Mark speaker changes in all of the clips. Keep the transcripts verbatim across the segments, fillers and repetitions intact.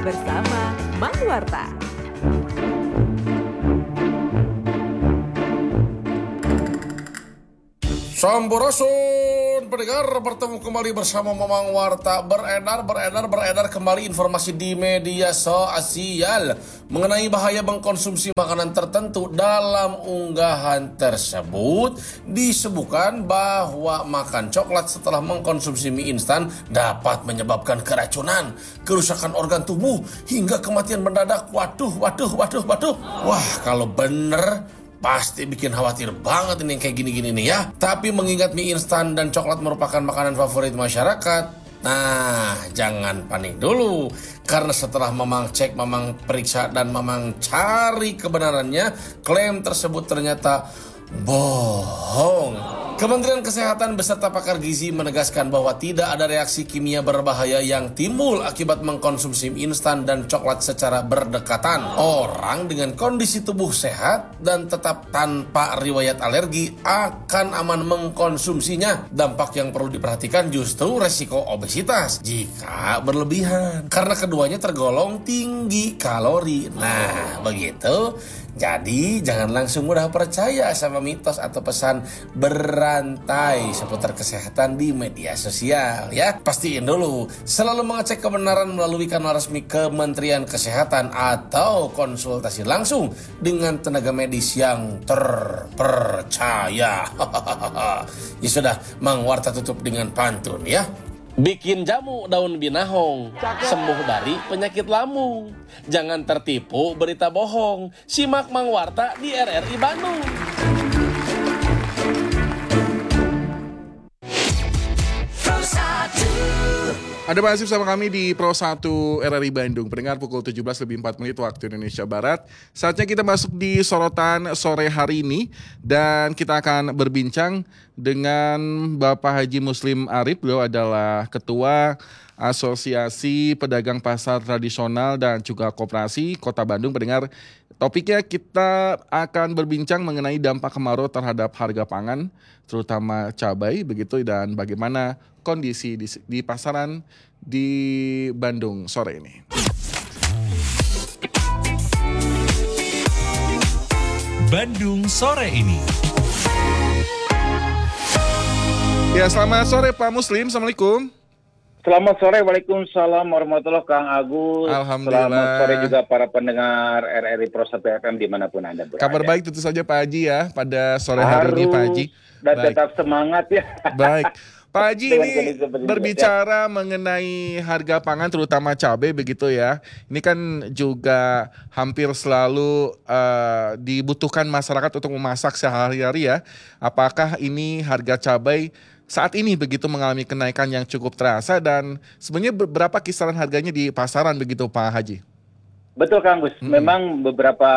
Speaker 1: bersama Mang Warta.
Speaker 2: Sampurasun pendengar, bertemu kembali bersama Mamang Warta. Beredar, beredar, beredar kembali informasi di media sosial mengenai bahaya mengkonsumsi makanan tertentu. Dalam unggahan tersebut disebutkan bahwa makan coklat setelah mengkonsumsi mie instan dapat menyebabkan keracunan, kerusakan organ tubuh, hingga kematian mendadak. Waduh, waduh, waduh, waduh. Wah, kalau bener pasti bikin khawatir banget ini yang kayak gini-gini nih ya. Tapi mengingat mie instan dan coklat merupakan makanan favorit masyarakat, nah jangan panik dulu. Karena setelah Mamang cek, Mamang periksa, dan Mamang cari kebenarannya, klaim tersebut ternyata bohong. Kementerian Kesehatan beserta pakar gizi menegaskan bahwa tidak ada reaksi kimia berbahaya yang timbul akibat mengkonsumsi mie instan dan coklat secara berdekatan. Orang dengan kondisi tubuh sehat dan tetap tanpa riwayat alergi akan aman mengkonsumsinya. Dampak yang perlu diperhatikan justru resiko obesitas jika berlebihan, karena keduanya tergolong tinggi kalori. Nah, begitu. Jadi jangan langsung mudah percaya sama mitos atau pesan berantai seputar kesehatan di media sosial ya. Pastiin dulu selalu mengecek kebenaran melalui kanal resmi Kementerian Kesehatan atau konsultasi langsung dengan tenaga medis yang terpercaya. Ya sudah, Mang Warta tutup dengan pantun ya. Bikin jamu daun binahong, sembuh dari penyakit lambung. Jangan tertipu berita bohong. Simak Mang Warta di R R I Bandung.
Speaker 3: Ada masih bersama kami di Pro satu R R I Bandung. Pendengar, pukul tujuh belas lebih empat menit waktu Indonesia Barat. Saatnya kita masuk di sorotan sore hari ini. Dan kita akan berbincang dengan Bapak Haji Muslim Arif. Beliau adalah Ketua Asosiasi Pedagang Pasar Tradisional dan juga Koperasi Kota Bandung. Pendengar, topiknya kita akan berbincang mengenai dampak kemarau terhadap harga pangan, terutama cabai, begitu, dan bagaimana kondisi di, di pasaran di Bandung sore ini.
Speaker 4: Bandung sore ini.
Speaker 3: Ya, selamat sore Pak Muslim. Assalamualaikum.
Speaker 5: Selamat sore, waalaikumsalam warahmatullahi Kang Agus.
Speaker 3: Alhamdulillah.
Speaker 5: Selamat sore juga para pendengar R R I Pro satu F M dimanapun Anda berada.
Speaker 3: Kabar baik tentu saja Pak Haji ya pada sore hari
Speaker 5: Harus,
Speaker 3: ini Pak Haji.
Speaker 5: Dan
Speaker 3: Baik.
Speaker 5: tetap semangat ya.
Speaker 3: Baik. Pak Haji, ini
Speaker 5: ya.
Speaker 3: berbicara mengenai harga pangan terutama cabai begitu ya. Ini kan juga hampir selalu uh, dibutuhkan masyarakat untuk memasak sehari-hari ya. Apakah ini harga cabai saat ini begitu mengalami kenaikan yang cukup terasa, dan sebenarnya berapa kisaran harganya di pasaran begitu Pak Haji?
Speaker 5: Betul Kang Gus,
Speaker 3: Hmm.
Speaker 5: memang beberapa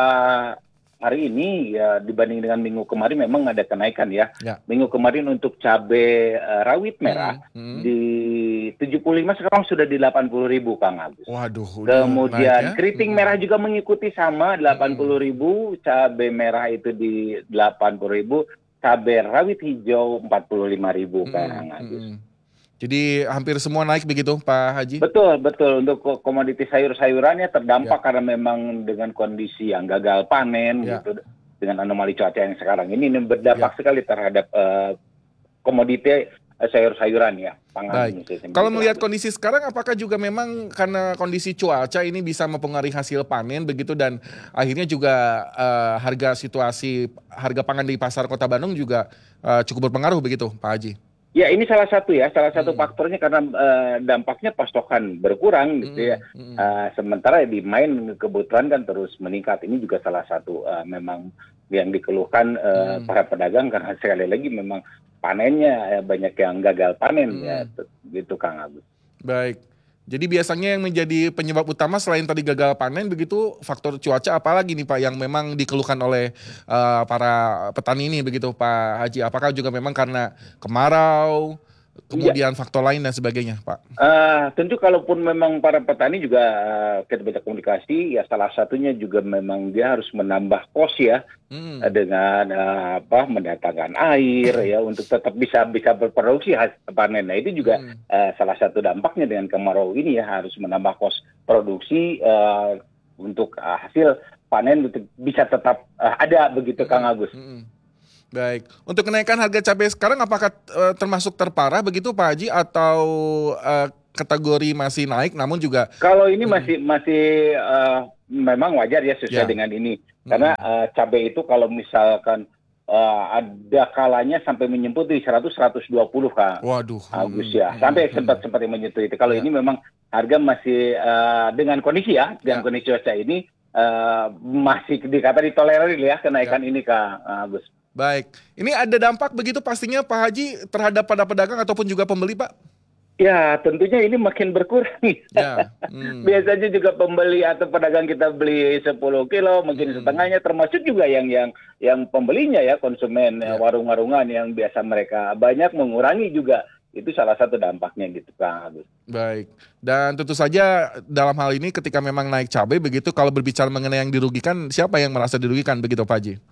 Speaker 5: hari ini ya dibanding dengan minggu kemarin memang ada kenaikan ya.
Speaker 3: Ya.
Speaker 5: Minggu kemarin untuk cabai uh, rawit merah
Speaker 3: Hmm. Hmm.
Speaker 5: di tujuh puluh lima, sekarang sudah di delapan puluh ribu Kang Agus.
Speaker 3: Waduh. udah naik ya.
Speaker 5: Kemudian keriting
Speaker 3: Hmm.
Speaker 5: merah juga mengikuti sama delapan puluh ribu, cabai merah itu di delapan puluh ribu, cabai rawit hijau empat puluh lima ribu
Speaker 3: Hmm.
Speaker 5: Kang Agus.
Speaker 3: Hmm. Jadi hampir semua naik begitu Pak Haji?
Speaker 5: Betul, betul. Untuk ko- komoditi sayur-sayurannya terdampak
Speaker 3: Ya.
Speaker 5: karena memang dengan kondisi yang gagal panen
Speaker 3: Ya.
Speaker 5: gitu, dengan anomali cuaca yang sekarang ini, ini berdampak
Speaker 3: Ya.
Speaker 5: sekali terhadap uh, komoditi uh, sayur-sayuran ya. Pangan
Speaker 3: Baik.
Speaker 5: ini, saya
Speaker 3: Kalau
Speaker 5: sendiri.
Speaker 3: melihat kondisi sekarang, apakah juga memang karena kondisi cuaca ini bisa mempengaruhi hasil panen begitu, dan akhirnya juga eh, harga situasi harga pangan di pasar Kota Bandung juga eh, cukup berpengaruh begitu Pak Haji?
Speaker 5: Ya, ini salah satu ya, salah satu
Speaker 3: Hmm.
Speaker 5: faktornya karena uh, dampaknya pasokan berkurang gitu ya.
Speaker 3: Hmm.
Speaker 5: Uh, sementara di main kebutuhan kan terus meningkat. Ini juga salah satu uh, memang yang dikeluhkan uh,
Speaker 3: Hmm.
Speaker 5: para pedagang, karena sekali lagi memang panennya uh, banyak yang gagal panen
Speaker 3: Hmm.
Speaker 5: ya, gitu Kang Agus.
Speaker 3: Baik. Jadi biasanya yang menjadi penyebab utama selain tadi gagal panen begitu, faktor cuaca apalagi nih Pak yang memang dikeluhkan oleh uh, para petani ini begitu Pak Haji? Apakah juga memang karena kemarau, kemudian faktor lain dan sebagainya Pak?
Speaker 5: Uh, tentu kalaupun memang para petani juga uh, kita banyak komunikasi, ya salah satunya juga memang dia harus menambah kos ya.
Speaker 3: Hmm.
Speaker 5: Dengan uh, apa mendatangkan air ya untuk tetap bisa bisa berproduksi hasil panen. Nah, itu juga
Speaker 3: Hmm.
Speaker 5: uh, salah satu dampaknya dengan kemarau ini ya, harus menambah kos produksi uh, untuk uh, hasil panen untuk bisa tetap uh, ada begitu Kang Agus.
Speaker 3: Mm-mm. Baik, untuk kenaikan harga cabai sekarang apakah uh, termasuk terparah begitu Pak Haji atau uh, kategori masih naik namun juga
Speaker 5: Kalau ini masih masih uh, memang wajar ya sesuai
Speaker 3: Ya.
Speaker 5: dengan ini karena uh, cabai itu kalau misalkan uh, ada kalanya sampai menyentuh di seratus seratus dua puluh Kang
Speaker 3: waduh
Speaker 5: Agus
Speaker 3: mm,
Speaker 5: ya
Speaker 3: mm,
Speaker 5: sampai
Speaker 3: mm,
Speaker 5: sempat sempat yang menyentuh itu. Kalau
Speaker 3: Ya.
Speaker 5: ini memang harga masih uh, dengan kondisi ya dengan
Speaker 3: Ya.
Speaker 5: kondisi cuaca ini uh, masih dikata ditolerir ya kenaikan ini Kang Agus.
Speaker 3: Baik, ini ada dampak begitu pastinya Pak Haji terhadap pada pedagang ataupun juga pembeli Pak?
Speaker 5: Ya tentunya ini makin berkurang.
Speaker 3: Ya. Hmm.
Speaker 5: Biasanya juga pembeli atau pedagang kita beli sepuluh kilo, mungkin
Speaker 3: Hmm.
Speaker 5: setengahnya, termasuk juga yang yang yang pembelinya ya, konsumen
Speaker 3: Ya.
Speaker 5: ya, warung-warungan yang biasa mereka banyak mengurangi juga. Itu salah satu dampaknya gitu Kang Agus.
Speaker 3: Baik, dan tentu saja dalam hal ini ketika memang naik cabai begitu, kalau berbicara mengenai yang dirugikan, siapa yang merasa dirugikan begitu Pak Haji?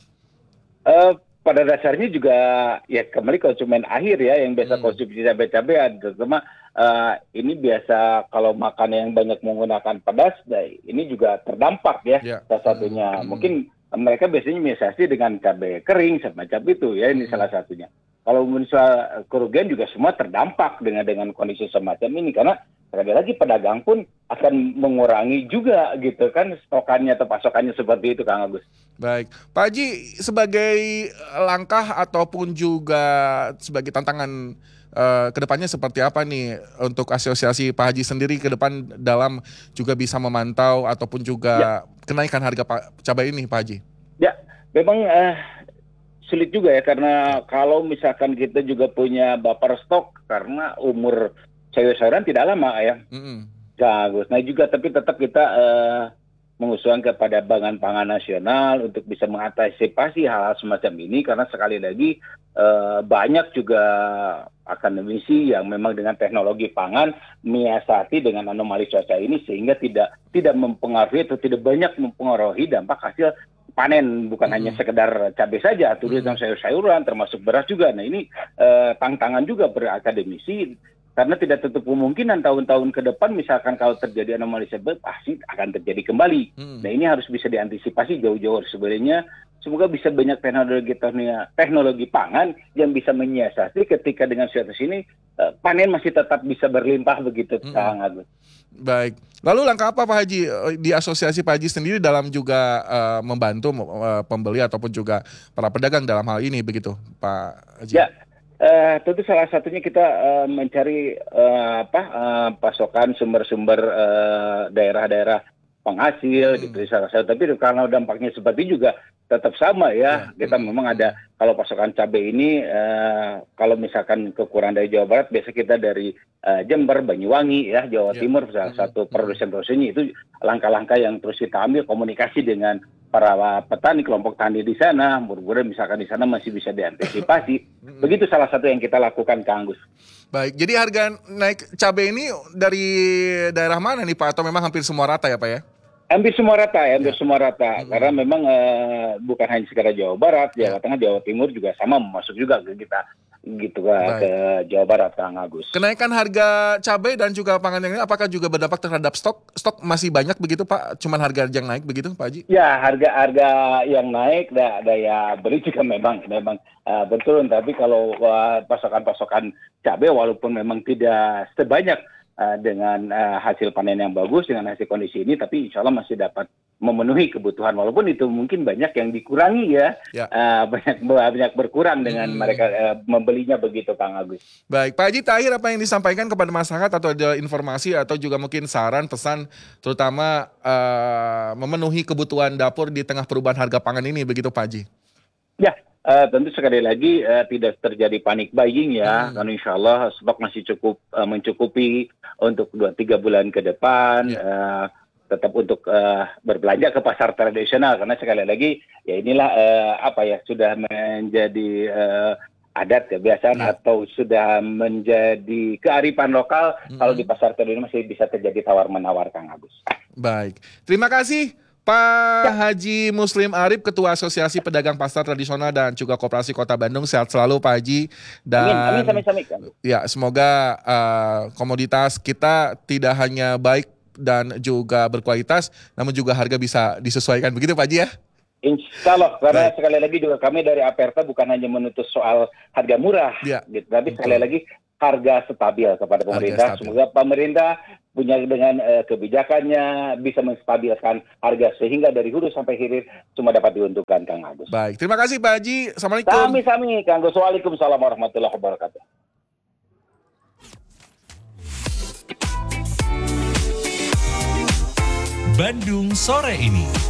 Speaker 5: Eh, pada dasarnya juga ya kembali konsumen akhir ya yang biasa
Speaker 3: Hmm.
Speaker 5: konsumsi cabai-cabai, terutama eh, ini biasa kalau makan yang banyak menggunakan pedas, nah, ini juga terdampak ya
Speaker 3: Ya.
Speaker 5: salah satunya.
Speaker 3: Hmm.
Speaker 5: Mungkin mereka biasanya menyiasati dengan cabai kering semacam itu ya, ini
Speaker 3: Hmm.
Speaker 5: salah satunya. Kalau misal kerugian juga semua terdampak dengan dengan kondisi semacam ini karena sekali lagi pedagang pun akan mengurangi juga gitu kan stokannya atau pasokannya seperti itu Kang Agus.
Speaker 3: Baik, Pak Haji sebagai langkah ataupun juga sebagai tantangan eh, ke depannya seperti apa nih untuk asosiasi Pak Haji sendiri ke depan dalam juga bisa memantau ataupun juga kenaikan harga pa- cabai ini Pak Haji?
Speaker 5: Ya, memang eh, sulit juga ya karena kalau misalkan kita juga punya buffer stok karena umur sayur-sayuran tidak lama ya.
Speaker 3: Mm-mm.
Speaker 5: Bagus. Nah juga tapi tetap kita eh, mengusulkan kepada Badan Pangan Nasional untuk bisa mengantisipasi hal-hal semacam ini karena sekali lagi eh, banyak juga akademisi yang memang dengan teknologi pangan menyiasati dengan anomali cuaca ini sehingga tidak tidak mempengaruhi atau tidak banyak mempengaruhi dampak hasil panen bukan
Speaker 3: Hmm.
Speaker 5: hanya sekedar cabai saja, turunan sayur-sayuran termasuk beras juga. Nah ini eh, tantangan juga berakademisi karena tidak tutup kemungkinan tahun-tahun ke depan misalkan kalau terjadi anomali sebab pasti akan terjadi kembali.
Speaker 3: Hmm.
Speaker 5: Nah ini harus bisa diantisipasi jauh-jauh sebenarnya. Semoga bisa banyak teknologi teknologi pangan yang bisa menyiasati ketika dengan situasi ini eh, panen masih tetap bisa berlimpah begitu
Speaker 3: Hmm.
Speaker 5: Kang Agus.
Speaker 3: Baik, lalu langkah apa Pak Haji eh, di asosiasi Pak Haji sendiri dalam juga eh, membantu eh, pembeli ataupun juga para pedagang dalam hal ini begitu Pak Haji?
Speaker 5: Ya, eh, tentu salah satunya kita eh, mencari eh, apa eh, pasokan sumber-sumber eh, daerah-daerah penghasil
Speaker 3: Hmm.
Speaker 5: gitu salah satu. Tapi karena dampaknya seperti juga tetap sama ya.
Speaker 3: Ya.
Speaker 5: Kita
Speaker 3: Hmm.
Speaker 5: memang ada kalau pasokan cabai ini eh, kalau misalkan kekurangan dari Jawa Barat biasa kita dari eh, Jember, Banyuwangi ya, Jawa
Speaker 3: Ya.
Speaker 5: Timur salah
Speaker 3: Hmm.
Speaker 5: satu produsen-produsennya itu langkah-langkah yang terus kita ambil komunikasi dengan para petani kelompok tani di sana, mudah-mudahan misalkan di sana masih bisa diantisipasi. Begitu salah satu yang kita lakukan Kang Agus.
Speaker 3: Baik, jadi harga naik cabai ini dari daerah mana nih Pak? Atau memang hampir semua rata ya Pak ya?
Speaker 5: Hampir semua rata, ya, hampir
Speaker 3: Ya.
Speaker 5: semua rata.
Speaker 3: Mm-mm.
Speaker 5: Karena memang eh, bukan hanya sekedar Jawa Barat,
Speaker 3: Ya.
Speaker 5: Jawa Tengah, Jawa Timur juga sama masuk juga ke kita gitu ke,
Speaker 3: Baik.
Speaker 5: ke Jawa Barat Kang Agus.
Speaker 3: Kenaikan harga cabai dan juga pangan yang lain apakah juga berdampak terhadap stok? Stok masih banyak begitu Pak? Cuman harga yang naik begitu Pak Haji?
Speaker 5: Ya harga-harga yang naik, da- daya beli juga memang memang eh, berturun. Tapi kalau eh, pasokan-pasokan cabai walaupun memang tidak sebanyak eh, dengan eh, hasil panen yang bagus dengan hasil kondisi ini, tapi insya Allah masih dapat memenuhi kebutuhan walaupun itu mungkin banyak yang dikurangi ya,
Speaker 3: Ya.
Speaker 5: Eh, banyak banyak berkurang dengan
Speaker 3: Hmm.
Speaker 5: mereka eh, membelinya begitu Kang Agus.
Speaker 3: Baik, Pak Haji terakhir apa yang disampaikan kepada masyarakat atau ada informasi atau juga mungkin saran pesan terutama eh, memenuhi kebutuhan dapur di tengah perubahan harga pangan ini begitu Pak Haji?
Speaker 5: Ya, eh, tentu sekali lagi eh, tidak terjadi panik buying ya,
Speaker 3: Hmm.
Speaker 5: karena insya Allah stok masih cukup eh, mencukupi untuk dua tiga bulan ke depan.
Speaker 3: Ya.
Speaker 5: eh, tetap untuk eh, berbelanja ke pasar tradisional karena sekali lagi ya inilah eh, apa ya sudah menjadi eh, adat kebiasaan
Speaker 3: Ya.
Speaker 5: atau sudah menjadi kearifan lokal.
Speaker 3: Hmm.
Speaker 5: Kalau di pasar tradisional masih bisa terjadi tawar menawar Kang Agus.
Speaker 3: Baik, terima kasih Pak Haji Muslim Arif, Ketua Asosiasi Pedagang Pasar Tradisional dan juga Koperasi Kota Bandung. Sehat selalu Pak Haji. Dan
Speaker 5: Amin, amin, sami-sami Kang.
Speaker 3: ya semoga uh, komoditas kita tidak hanya baik dan juga berkualitas, namun juga harga bisa disesuaikan. Begitu Pak Haji ya?
Speaker 5: Insya Allah, karena
Speaker 3: Baik.
Speaker 5: sekali lagi juga kami dari Aperta bukan hanya menuntut soal harga murah,
Speaker 3: Ya,
Speaker 5: gitu, tapi
Speaker 3: betul.
Speaker 5: sekali lagi harga stabil kepada pemerintah.
Speaker 3: stabil.
Speaker 5: Semoga pemerintah punya dengan eh, kebijakannya bisa menstabilkan harga sehingga dari hulu sampai hilir semua dapat diuntungkan, Kang Agus.
Speaker 3: Baik, terima kasih Pak Haji. Assalamualaikum.
Speaker 5: Sami-sami, Kang Agus. Waalaikumsalam warahmatullahi wabarakatuh.
Speaker 4: Bandung Sore ini.